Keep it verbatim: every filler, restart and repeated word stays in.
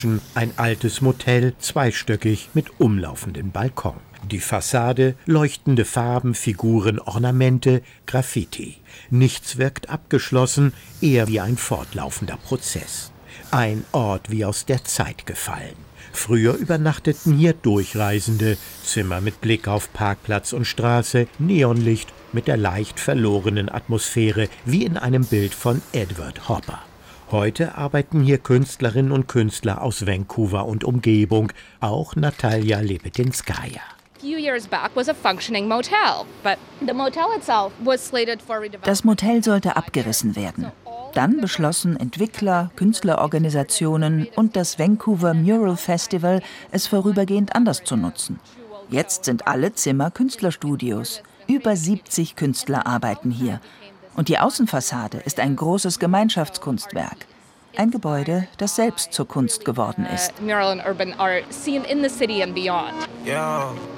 Ein altes Motel, zweistöckig mit umlaufendem Balkon. Die Fassade, leuchtende Farben, Figuren, Ornamente, Graffiti. Nichts wirkt abgeschlossen, eher wie ein fortlaufender Prozess. Ein Ort wie aus der Zeit gefallen. Früher übernachteten hier Durchreisende, Zimmer mit Blick auf Parkplatz und Straße, Neonlicht mit der leicht verlorenen Atmosphäre, wie in einem Bild von Edward Hopper. Heute arbeiten hier Künstlerinnen und Künstler aus Vancouver und Umgebung, auch Natalia Lepetinskaya. Das Motel sollte abgerissen werden. Dann beschlossen Entwickler, Künstlerorganisationen und das Vancouver Mural Festival, es vorübergehend anders zu nutzen. Jetzt sind alle Zimmer Künstlerstudios. Über siebzig Künstler arbeiten hier. Und die Außenfassade ist ein großes Gemeinschaftskunstwerk. Ein Gebäude, das selbst zur Kunst geworden ist. Mural and urban art seen in the city and beyond. Yeah.